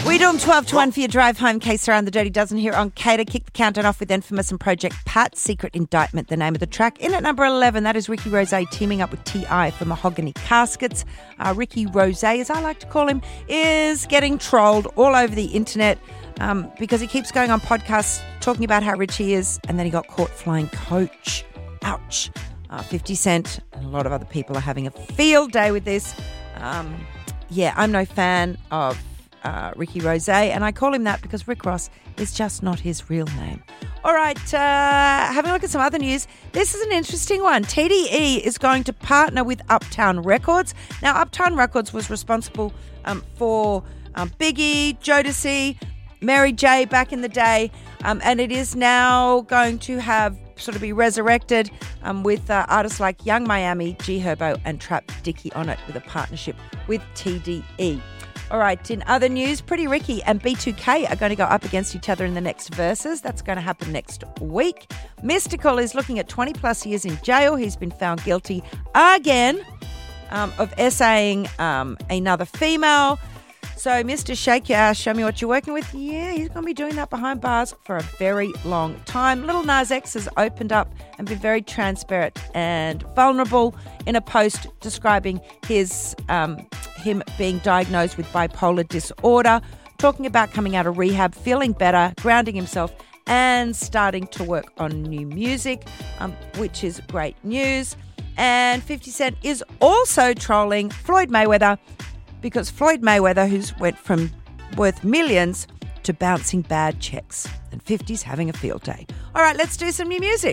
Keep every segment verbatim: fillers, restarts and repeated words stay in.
We do them twelve to one for your drive home. Case around the Dirty Dozen here on Cater. Kick the countdown off with Infamous and Project Pat. Secret Indictment, the name of the track. In at number eleven, that is Ricky Rose teaming up with T I for Mahogany Caskets. Uh, Ricky Rose, as I like to call him, is getting trolled all over the internet um, because he keeps going on podcasts talking about how rich he is, and then he got caught flying coach. Ouch. Uh, fifty Cent and a lot of other people are having a field day with this. Um, yeah, I'm no fan of Uh, Ricky Rose, and I call him that because Rick Ross is just not his real name. All right, uh, having a look at some other news. This is an interesting one. T D E is going to partner with Uptown Records. Now, Uptown Records was responsible um, for um, Biggie, Jodeci, Mary J back in the day, um, and it is now going to have sort of be resurrected um, with uh, artists like Young Miami, G Herbo, and Trap Dickie on it with a partnership with T D E. All right, in other news, Pretty Ricky and B two K are going to go up against each other in the next verses. That's going to happen next week. Mystical is looking at twenty plus years in jail. He's been found guilty again um, of essaying um, another female. So, Mister Shake Your Ass, show me what you're working with. Yeah, he's going to be doing that behind bars for a very long time. Lil Nas X has opened up and been very transparent and vulnerable in a post describing his um, him being diagnosed with bipolar disorder, talking about coming out of rehab, feeling better, grounding himself, and starting to work on new music, um, which is great news. And fifty Cent is also trolling Floyd Mayweather, because Floyd Mayweather, who's went from worth millions to bouncing bad checks. And fifty's having a field day. All right, let's do some new music.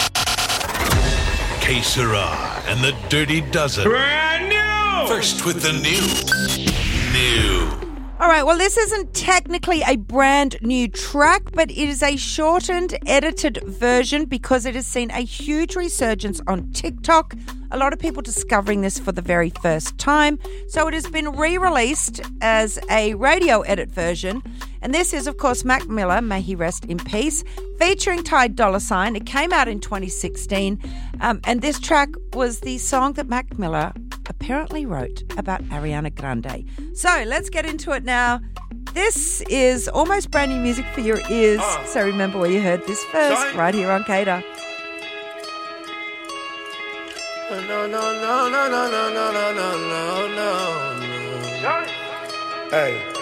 Que Sera and the Dirty Dozen. Brand new! First with the new. New. All right, well, this isn't technically a brand new track, but it is a shortened, edited version because it has seen a huge resurgence on TikTok. A lot of people discovering this for the very first time. So it has been re-released as a radio edit version. And this is, of course, Mac Miller, may he rest in peace, featuring Ty Dolla Sign. It came out in twenty sixteen. Um, and this track was the song that Mac Miller apparently wrote about Ariana Grande. So let's get into it now. This is almost brand new music for your ears. Uh, so remember where you heard this first, sorry. Right here on Cater. No, no, no, no, no, no, no, no, no, no, no. Hey.